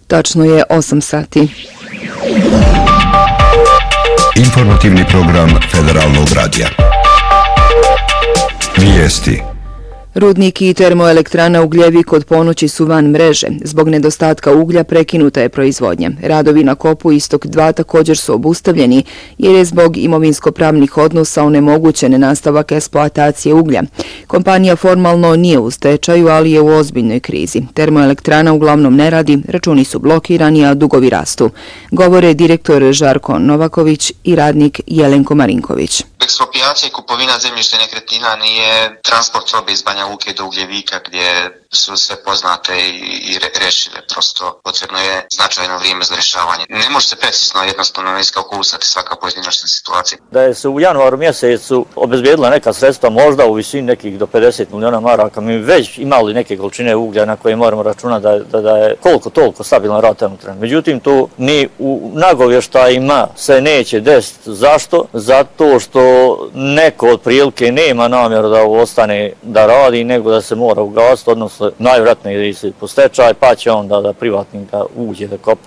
Tačno je 8 sati. Informativni program Federalnog radija. Vijesti. Rudnik i termoelektrana Ugljevik od ponoći su van mreže. Zbog nedostatka uglja prekinuta je proizvodnja. Radovi na kopu Istok 2 također su obustavljeni jer je zbog imovinsko-pravnih odnosa onemogućen nastavak eksploatacije uglja. Kompanija formalno nije u stečaju, ali je u ozbiljnoj krizi. Termoelektrana uglavnom ne radi, računi su blokirani, a dugovi rastu. Govore direktor Žarko Novaković i radnik Jelenko Marinković. Eksproprijacija i kupovina zemljišta nekretnina nije transport robe iz Banja Luke do Ugljevika gdje su sve poznate i rešile. Prosto potrebno je značajno vrijeme za rješavanje. Ne može se precizno jednostavno iskalkulisati svaka pojedinačna situacija. Da je se u januaru mjesecu obezbijedila neka sredstva možda u visini nekih do 50 miliona maraka, mi već imali neke količine uglja na koje moramo računati da je koliko toliko stabilan rad trenutno. Međutim, to ni u nagovještajima se neće desiti. Zašto? Zato što neko od prilike nema namjeru da ostane da radi, nego da se mora ugasiti, odnosno najvjerojatnije ide se po stečaj, pa će onda da privatnik da uđe da kopa.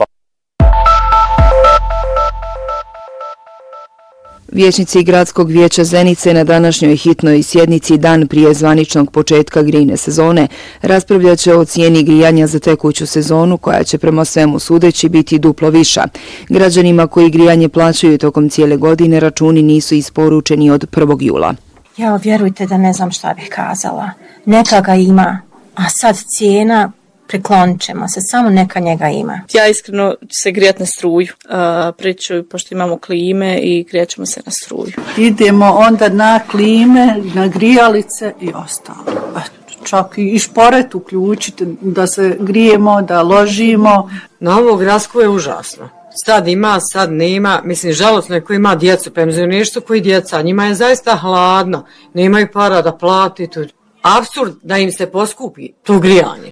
Vijećnici Gradskog vijeća Zenice na današnjoj hitnoj sjednici dan prije zvaničnog početka grijne sezone raspravljat će o cijeni grijanja za tekuću sezonu koja će prema svemu sudeći biti duplo viša. Građanima koji grijanje plaćaju tokom cijele godine računi nisu isporučeni od 1. jula. Ja, vjerujte da ne znam šta bih kazala. Neka ga ima, a sad cijena priklonit ćemo se, samo neka njega ima. Ja iskreno se grijat na struju, priču pošto imamo klime i grijat ćemo se na struju. Idemo onda na klime, na grijalice i ostalo. Čak i šporet uključiti da se grijemo, da ložimo. Na ovo gradsko je užasno. Sad ima, sad nema, mislim žalosno je ko ima djecu, penzionirstvo koji djeca, njima je zaista hladno, nemaju para da plati, apsurd da im se poskupi to grijanje.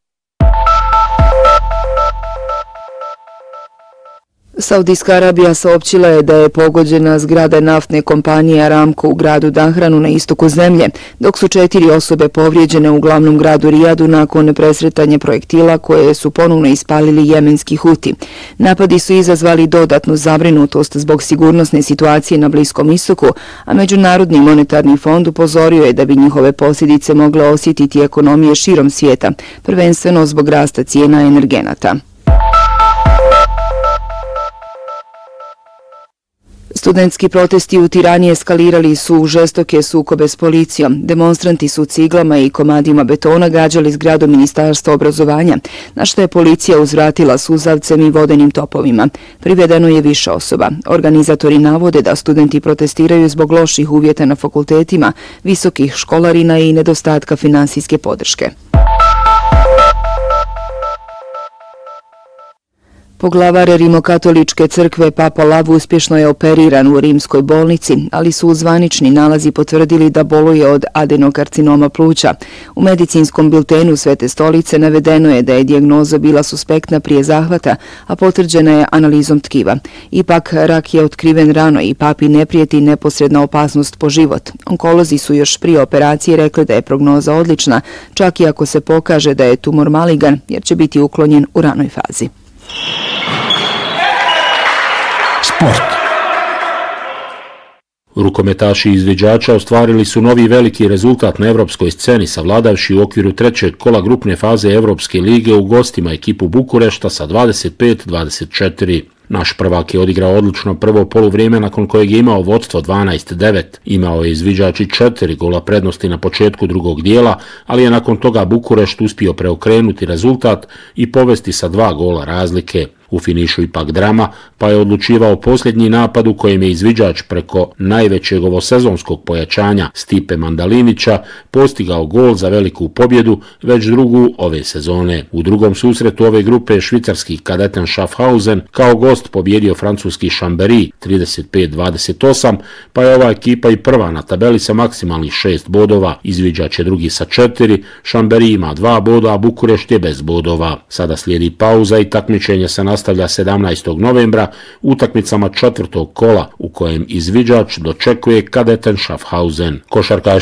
Saudijska Arabija saopćila je da je pogođena zgrada naftne kompanije Aramco u gradu Dahranu na istoku zemlje, dok su 4 osobe povrijeđene u glavnom gradu Rijadu nakon presretanja projektila koje su ponovno ispalili jemenski Huti. Napadi su izazvali dodatnu zabrinutost zbog sigurnosne situacije na Bliskom istoku, a Međunarodni monetarni fond upozorio je da bi njihove posljedice mogle osjetiti ekonomije širom svijeta, prvenstveno zbog rasta cijena energenata. Studentski protesti u Tirani eskalirali su žestoke sukobe s policijom. Demonstranti su ciglama i komadima betona gađali zgradu Ministarstva obrazovanja, na što je policija uzvratila suzavcem i vodenim topovima. Privedeno je više osoba. Organizatori navode da studenti protestiraju zbog loših uvjeta na fakultetima, visokih školarina i nedostatka finansijske podrške. Poglavar Rimokatoličke crkve Papa Lav uspješno je operiran u rimskoj bolnici, ali su zvanični nalazi potvrdili da boluje od adenokarcinoma pluća. U medicinskom biltenu Svete stolice navedeno je da je dijagnoza bila suspektna prije zahvata, a potvrđena je analizom tkiva. Ipak, rak je otkriven rano i papi ne prijeti neposredna opasnost po život. Onkolozi su još prije operacije rekli da je prognoza odlična, čak i ako se pokaže da je tumor maligan, jer će biti uklonjen u ranoj fazi. Sport. Rukometaši izviđača ostvarili su novi veliki rezultat na evropskoj sceni, savladavši u okviru trećeg kola grupne faze Evropske lige u gostima ekipu Bukurešta sa 25-24. Naš prvak je odigrao odlično prvo poluvrijeme nakon kojeg je imao vodstvo 12-9. Imao je izviđač i 4 gola prednosti na početku drugog dijela, ali je nakon toga Bukurešt uspio preokrenuti rezultat i povesti sa 2 gola razlike. U finišu ipak drama, pa je odlučivao posljednji napad u kojem je izviđač preko najvećeg ovosezonskog pojačanja Stipe Mandalinića postigao gol za veliku pobjedu, već drugu ove sezone. U drugom susretu ove grupe švicarski Kadeten Schaffhausen kao gost pobjedio francuski Chambéry 35-28, pa je ova ekipa i prva na tabeli sa maksimalnih 6 bodova. Izviđač je drugi sa 4, Chambéry ima 2 boda, a Bukurešt je bez bodova. Sada slijedi pauza i takmičenje se nastavlja 17. novembra utakmicama četvrtog kola u kojem izviđač dočekuje Kadeten Schaffhausen. Košarkaši